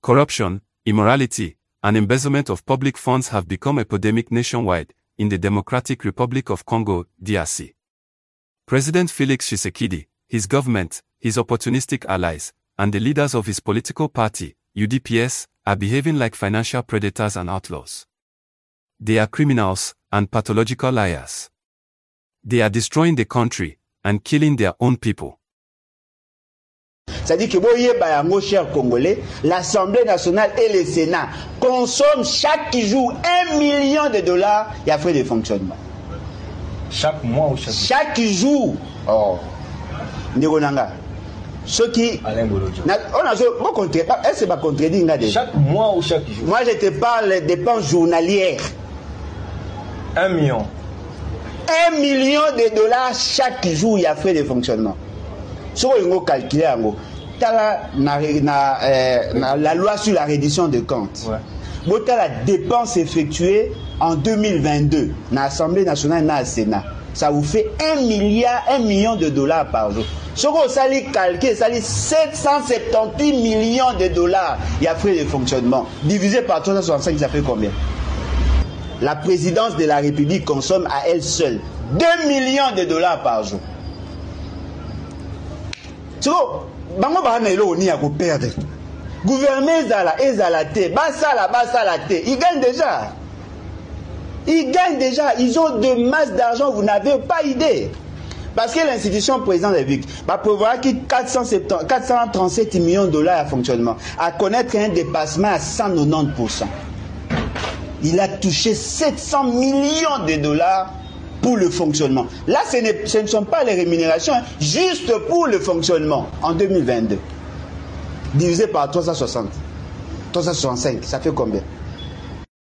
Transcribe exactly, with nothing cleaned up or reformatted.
Corruption, immorality, and embezzlement of public funds have become epidemic nationwide, in the Democratic Republic of Congo, D R C. President Felix Tshisekedi, his government, his opportunistic allies, and the leaders of his political party, U D P S, are behaving like financial predators and outlaws. They are criminals and pathological liars. They are destroying the country and killing their own people. C'est-à-dire que, mon cher Congolais, l'Assemblée nationale et le Sénat consomment chaque jour un million de dollars et frais de fonctionnement. Chaque mois ou chaque jour? Chaque jour. Oh. Ndironanga. Ce qui. Alain Bolodjo. On a ce contredit. Est-ce que c'est contredit? Chaque mois ou chaque jour? Moi, je te parle des dépenses journalières. Un million. Un million de dollars chaque jour, il y a frais de fonctionnement. Si on calcule, la loi sur la reddition de comptes, ouais. La dépense effectuée en deux mille vingt-deux dans l'Assemblée nationale et dans le Sénat, ça vous fait un milliard, un million de dollars par jour. Si on calcule, ça dit sept cent soixante-dix millions de dollars, il y a frais de fonctionnement. Divisé par trois cent soixante-cinq, ça fait combien? La présidence de la République consomme à elle seule deux millions de dollars par jour. So, bango ba na ilo ni ya ko perdre. Gouvernement ezala ezala te, basala basala te. Ils gagnent déjà. Ils gagnent déjà, ils ont de masse d'argent, vous n'avez pas idée. Parce que l'institution président de la République va prévoir qu'il quatre cent trente-sept millions de dollars à fonctionnement, à connaître un dépassement à cent quatre-vingt-dix pour cent. Il a touché sept cents millions de dollars pour le fonctionnement. Là, ce, ce ne sont pas les rémunérations, hein, juste pour le fonctionnement en deux mille vingt-deux. Divisé par trois cent soixante, trois cent soixante-cinq, ça fait combien?